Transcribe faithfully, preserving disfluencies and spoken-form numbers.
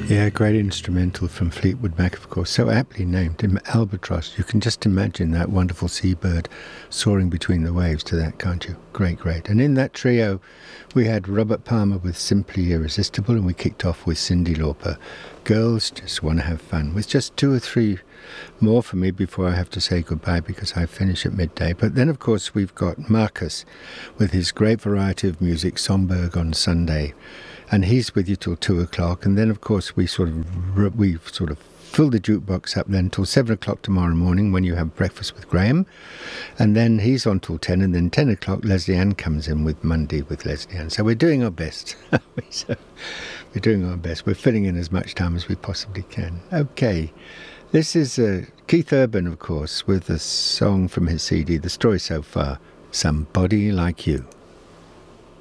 Yeah, great instrumental from Fleetwood Mac, of course, so aptly named, Im- Albatross. You can just imagine that wonderful seabird soaring between the waves to that, can't you? Great, great. And in that trio, we had Robert Palmer with Simply Irresistible, and we kicked off with Cyndi Lauper, Girls Just Want to Have Fun, with just two or three more for me before I have to say goodbye because I finish at midday. But then, of course, we've got Marcus with his great variety of music, Somberg on Sunday. And he's with you till two o'clock, and then of course we sort of we sort of fill the jukebox up then till seven o'clock tomorrow morning when you have breakfast with Graham, and then he's on till ten, and then ten o'clock Leslie Ann comes in with Monday with Leslie Ann. So we're doing our best. so we're doing our best. We're filling in as much time as we possibly can. Okay, this is uh, Keith Urban, of course, with a song from his C D, The Story So Far, Somebody Like You.